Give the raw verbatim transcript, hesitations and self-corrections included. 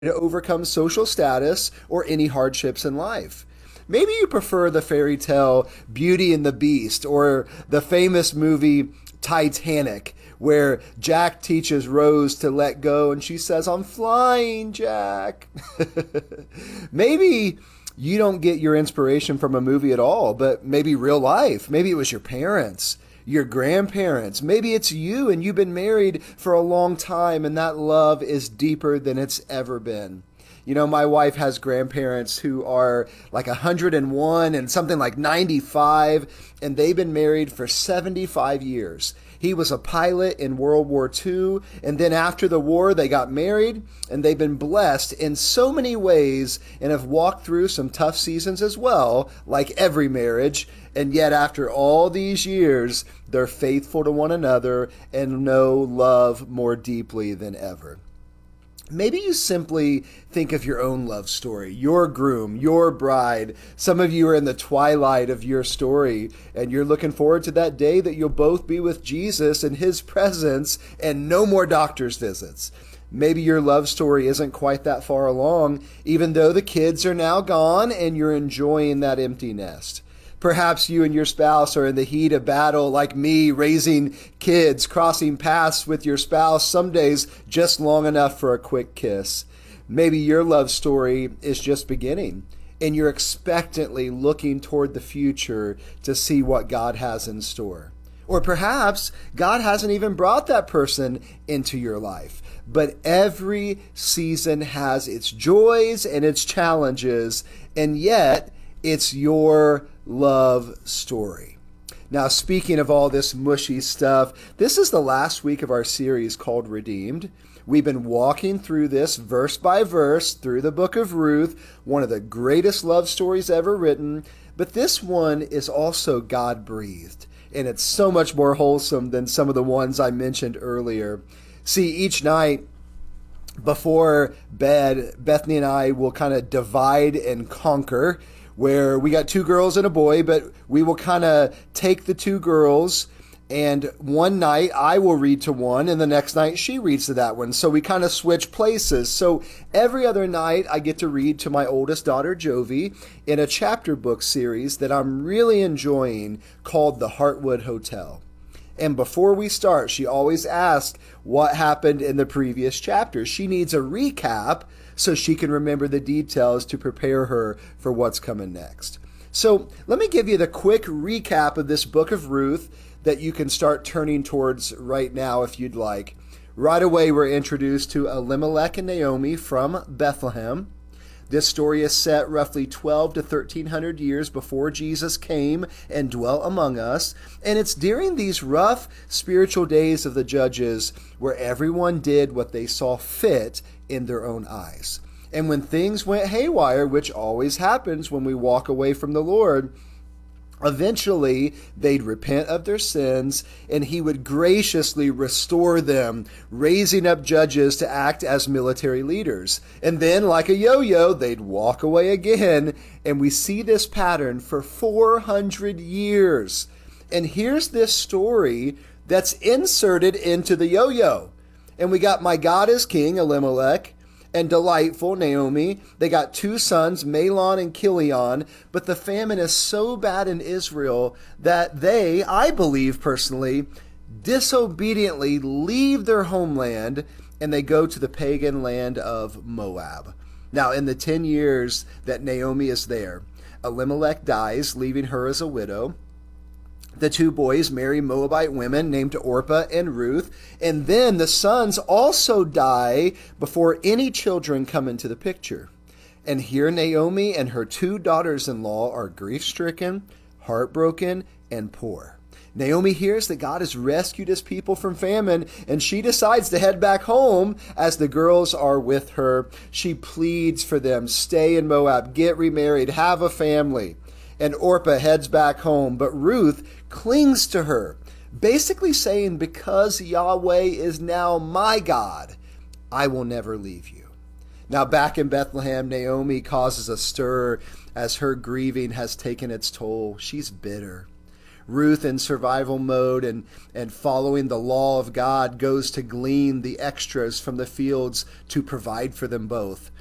to overcome social status or any hardships in life. Maybe you prefer the fairy tale Beauty and the Beast or the famous movie Titanic, where Jack teaches Rose to let go and she says, "I'm flying, Jack." Maybe you don't get your inspiration from a movie at all, but maybe real life. Maybe it was your parents, your grandparents. Maybe it's you and you've been married for a long time and that love is deeper than it's ever been. You know, my wife has grandparents who are like one hundred and one and something like ninety-five, and they've been married for seventy-five years. He was a pilot in World War Two, and then after the war, they got married, and they've been blessed in so many ways and have walked through some tough seasons as well, like every marriage. And yet, after all these years, they're faithful to one another and know love more deeply than ever. Maybe you simply think of your own love story, your groom, your bride. Some of you are in the twilight of your story, and you're looking forward to that day that you'll both be with Jesus in his presence and no more doctor's visits. Maybe your love story isn't quite that far along, even though the kids are now gone and you're enjoying that empty nest. Perhaps you and your spouse are in the heat of battle like me, raising kids, crossing paths with your spouse, some days just long enough for a quick kiss. Maybe your love story is just beginning, and you're expectantly looking toward the future to see what God has in store. Or perhaps God hasn't even brought that person into your life. But every season has its joys and its challenges, and yet it's your love story. Now, speaking of all this mushy stuff, this is the last week of our series called Redeemed. We've been walking through this verse by verse through the book of Ruth, one of the greatest love stories ever written. But this one is also God-breathed, and it's so much more wholesome than some of the ones I mentioned earlier. See, each night before bed, Bethany and I will kind of divide and conquer, where we got two girls and a boy, but we will kind of take the two girls, and one night I will read to one, and the next night she reads to that one. So we kind of switch places. So every other night I get to read to my oldest daughter, Jovi, in a chapter book series that I'm really enjoying called The Heartwood Hotel. And before we start, she always asks what happened in the previous chapter. She needs a recap so she can remember the details to prepare her for what's coming next. So let me give you the quick recap of this book of Ruth that you can start turning towards right now if you'd like. Right away, we're introduced to Elimelech and Naomi from Bethlehem. This story is set roughly twelve to thirteen hundred years before Jesus came and dwelt among us. And it's during these rough spiritual days of the judges where everyone did what they saw fit in their own eyes. And when things went haywire, which always happens when we walk away from the Lord, eventually they'd repent of their sins and he would graciously restore them, raising up judges to act as military leaders. And then, like a yo-yo, they'd walk away again. And we see this pattern for four hundred years. And here's this story that's inserted into the yo-yo. And we got My God is King, Elimelech, and Delightful, Naomi. They got two sons, Mahlon and Chilion, but the famine is so bad in Israel that they, I believe personally, disobediently leave their homeland and they go to the pagan land of Moab. Now, in the ten years that Naomi is there, Elimelech dies, leaving her as a widow. The two boys marry Moabite women named Orpah and Ruth, and then the sons also die before any children come into the picture. And here Naomi and her two daughters-in-law are grief-stricken, heartbroken, and poor. Naomi hears that God has rescued his people from famine, and she decides to head back home as the girls are with her. She pleads for them, stay in Moab, get remarried, have a family. And Orpah heads back home, but Ruth clings to her, basically saying, because Yahweh is now my God, I will never leave you. Now back in Bethlehem, Naomi causes a stir as her grieving has taken its toll. She's bitter. Ruth in survival mode and, and following the law of God goes to glean the extras from the fields to provide for them both.